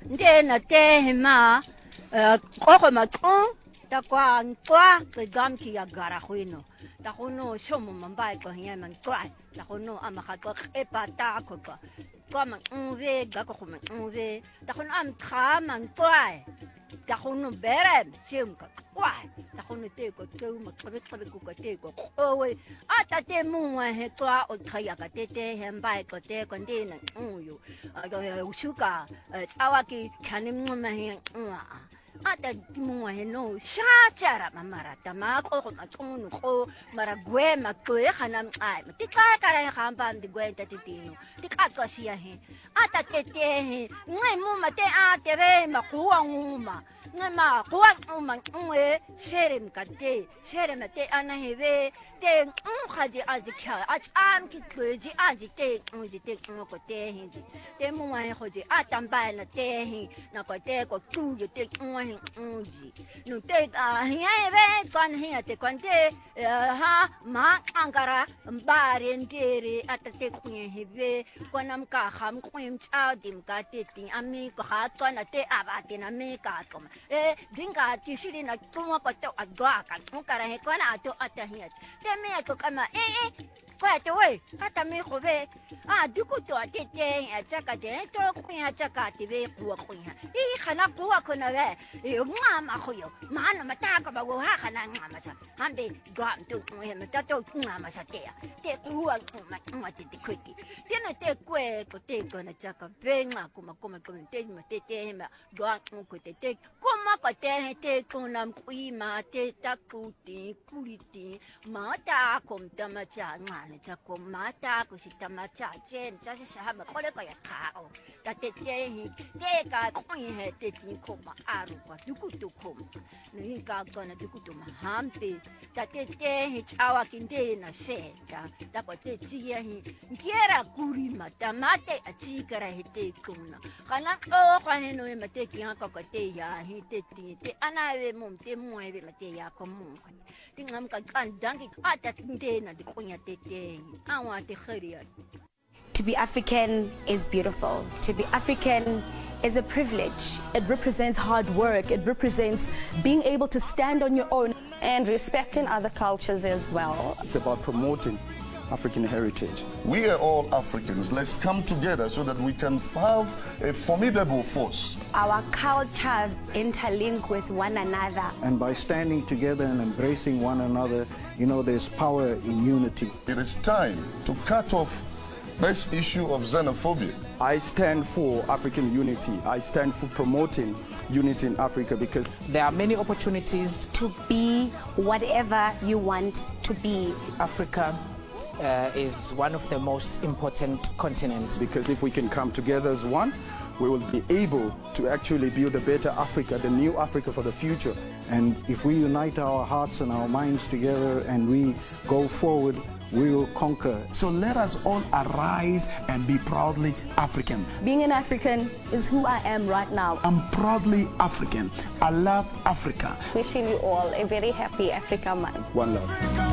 ndena tehema koko matong takwa ntwa tgam ki ya gara khwino takono shomo mambai ko hiya man twa takono amakhatwa epata ko twa man unve ga ko man unve takono am tra man twa takono bere sim ka kwa takono te ko tu ma tsabe ko te ko owe ata te muwa he twa o khaya ka te hembai ko te ko ndina uyu ushuka tsawaki khanim ma he ata muwa he no shachara mamara tamako ko matunu ko maragwe makwe khanam ai tika kara khamba ndi gwenta titino tika tsasiya he ata tete he ngai mu mate ate re makuwa nguma ngama kuwa nguma ngwe sherem kate sherem te anaheve te khaji aji kha am ki kweji aji te ko te hinji te muwa he khoji atamba na te hi na ko te ko tu te unji no te hiya ve twan hiya te kwante ha ma angara mbare ndere atate kunye heve kwanam ka kham kwim cha dim ka te tin ami ko ha twan te abate na me ka ko dinga ti shiri na tumo ko to adwa ka kara he kwana to atahiya te me ko kama kwa te we ata me khove duku to atete achaka te to kuya chaka te ve kuwa kuya khana kuwa kona ve ngama khoyo mana mataka ba wo ha khana ngama sa hambe gam to he mata to ngama sa te kuwa ma te kweki te no te kwe ko te kona chaka venga kuma te te ma gwa ko te kuma ko te kona kuima te takuti kuliti mata kom tamacha ngana chako mata ko sitamacha chen cha sa ma khole ko ya khao ta te ka kuyi he te ti ko ma aru pa dukutu ko ni ka kona dukutu ma hampe ta te he chawa kinde na seta ta ko te chi ya hi ngiera kuri mata mate achi kara he te kuna kana o kwa he no ma te ki ha ko te ya hi te anave mum te mueve ma te ya ko mum tingam ka kan dangi ata nde na de kunya te awa te khariya. To be African is beautiful. To be African is a privilege. It represents hard work. It represents being able to stand on your own. And respecting other cultures as well. It's about promoting African heritage. We are all Africans. Let's come together so that we can have a formidable force. Our cultures interlink with one another. And by standing together and embracing one another, there's power in unity. It is time to cut off this issue of xenophobia. I stand for African unity. I stand for promoting unity in Africa because there are many opportunities to be whatever you want to be. Africa is one of the most important continents. Because if we can come together as one, we will be able to actually build a better Africa, the new Africa for the future. And if we unite our hearts and our minds together and we go forward, we will conquer. So let us all arise and be proudly African. Being an African is who I am right now. I'm proudly African. I love Africa. Wishing you all a very happy Africa Month. One love.